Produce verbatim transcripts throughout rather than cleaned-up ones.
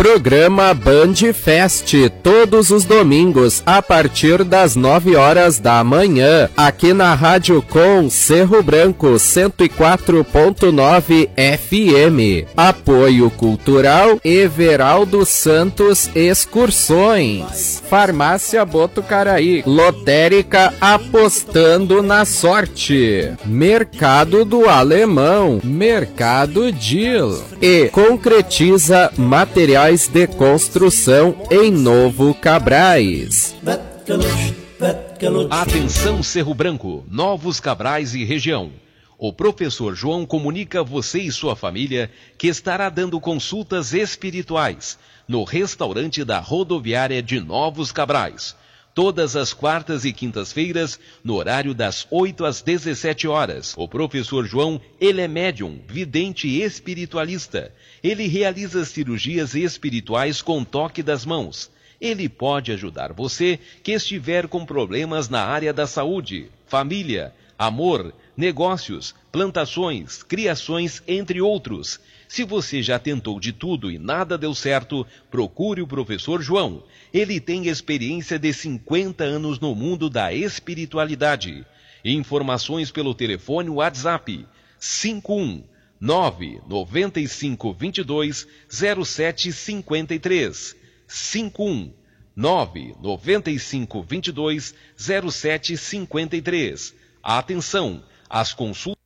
Programa Band Fest, todos os domingos, a partir das nove horas da manhã, aqui na Rádio Com Cerro Branco, cento e quatro ponto nove F M. Apoio Cultural Everaldo Santos Excursões. Farmácia Botucaraí, Lotérica Apostando na Sorte. Mercado do Alemão, Mercado Deal. E Concretiza Materiais de construção em Novo Cabrais. Atenção Cerro Branco, Novos Cabrais e região. O professor João comunica a você e sua família que estará dando consultas espirituais no restaurante da rodoviária de Novos Cabrais. Todas as quartas e quintas-feiras, no horário das oito às dezessete horas. O professor João, ele é médium, vidente e espiritualista. Ele realiza cirurgias espirituais com toque das mãos. Ele pode ajudar você que estiver com problemas na área da saúde, família, amor, negócios, plantações, criações, entre outros. Se você já tentou de tudo e nada deu certo, procure o professor João. Ele tem experiência de cinquenta anos no mundo da espiritualidade. Informações pelo telefone WhatsApp cinco um nove nove cinco dois dois zero sete cinco três. cinco um nove nove cinco dois dois zero sete cinco três. Atenção, as consultas.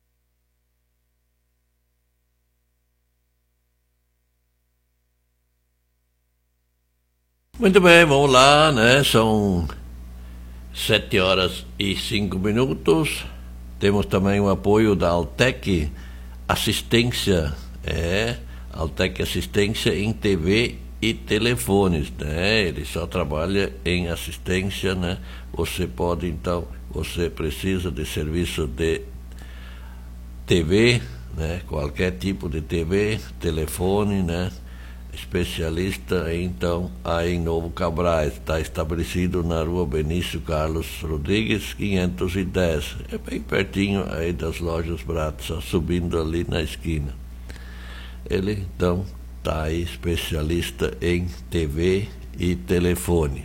Muito bem, vamos lá, né? São sete horas e cinco minutos. Temos também o apoio da Altec Assistência, é, Altec Assistência em T V e telefones, né? Ele só trabalha em assistência, né? Você pode, então, você precisa de serviço de T V, né? Qualquer tipo de T V, telefone, né? Especialista, então, aí em Novo Cabrais, está estabelecido na rua Benício Carlos Rodrigues, quinhentos e dez, é bem pertinho aí das lojas Bratza, subindo ali na esquina. Ele, então, está aí especialista em T V e telefone.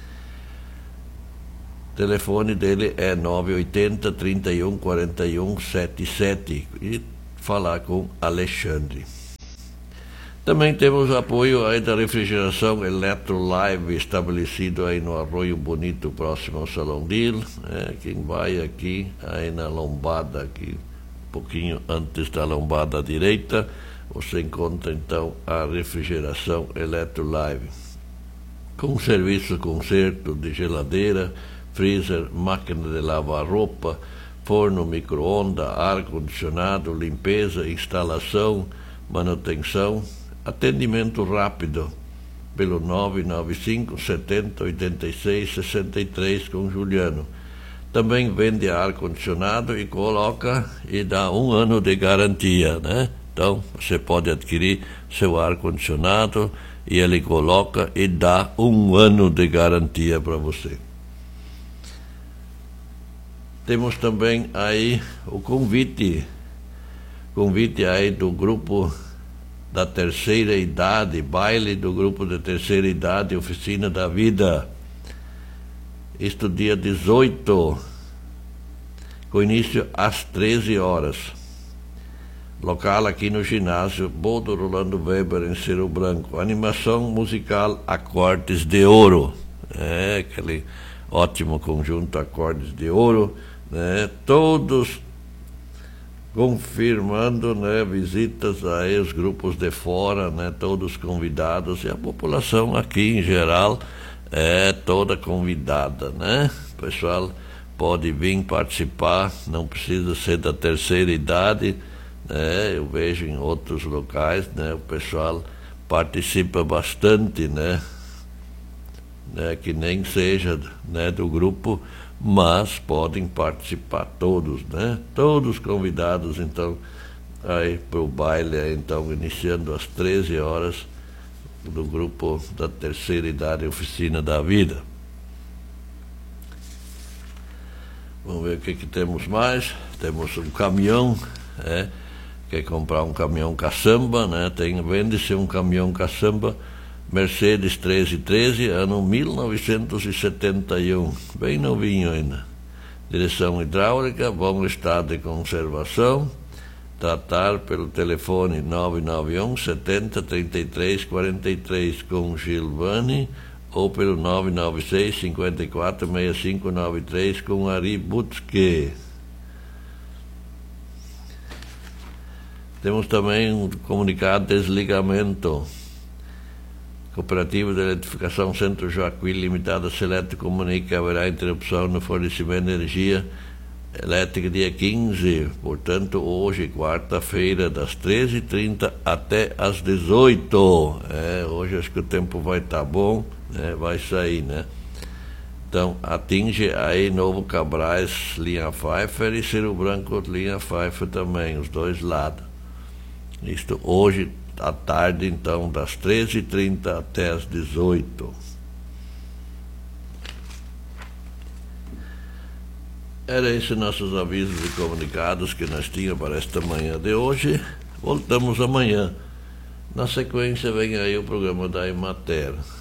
O telefone dele é nove oito zero, trinta e um, quarenta e um, setenta e sete e falar com Alexandre. Também temos apoio aí da refrigeração Electrolive, estabelecido aí no Arroio Bonito, próximo ao Salão Dil. É, quem vai aqui, aí na lombada, aqui, um pouquinho antes da lombada direita, você encontra então a refrigeração Electrolive. Com serviço, conserto de geladeira, freezer, máquina de lavar roupa, forno, micro-ondas, ar-condicionado, limpeza, instalação, manutenção. Atendimento rápido pelo nove nove cinco, setenta, oitenta e seis, sessenta e três com Juliano. Também vende ar-condicionado e coloca e dá um ano de garantia, né? Então, você pode adquirir seu ar-condicionado e ele coloca e dá um ano de garantia para você. Temos também aí o convite, convite aí do grupo da terceira idade, baile do grupo da terceira idade, Oficina da Vida. Isto dia dezoito, com início às treze horas. Local aqui no ginásio Bodo Rolando Weber, em Cerro Branco. Animação musical Acordes de Ouro. É, aquele ótimo conjunto Acordes de Ouro, né? Todos confirmando, né, visitas aí os grupos de fora, né, todos convidados, e a população aqui em geral é toda convidada, né? O pessoal pode vir participar, não precisa ser da terceira idade, né? Eu vejo em outros locais, né, o pessoal participa bastante, né? Né, que nem seja, né, do grupo, mas podem participar todos, né? Todos convidados, então, aí para o baile, então, iniciando às treze horas, do grupo da terceira idade, Oficina da Vida. Vamos ver o que, que temos mais. Temos um caminhão, é, quer comprar um caminhão caçamba, né? Tem, vende-se um caminhão caçamba Mercedes treze treze, ano mil novecentos e setenta e um, bem novinho ainda. Direção hidráulica, bom estado de conservação. Tratar pelo telefone nove nove um setenta trinta e três quarenta e três com Gilvani ou pelo nove nove seis cinquenta e quatro sessenta e cinco noventa e três com Ari Butske. Temos também um comunicado de desligamento. Cooperativa de Eletrificação Centro Joaquim Limitada Select comunica que haverá interrupção no fornecimento de energia elétrica dia quinze, portanto hoje, quarta-feira, das treze e trinta até às dezoito. É, hoje acho que o tempo vai estar tá bom, né? Vai sair, né? Então atinge aí Novo Cabrais, linha Pfeiffer, e Ciro Branco, linha Pfeiffer também, os dois lados. Isto hoje à tarde, então, das treze e trinta até às dezoito. Era esses nossos avisos e comunicados que nós tínhamos para esta manhã de hoje. Voltamos amanhã. Na sequência vem aí o programa da Emater.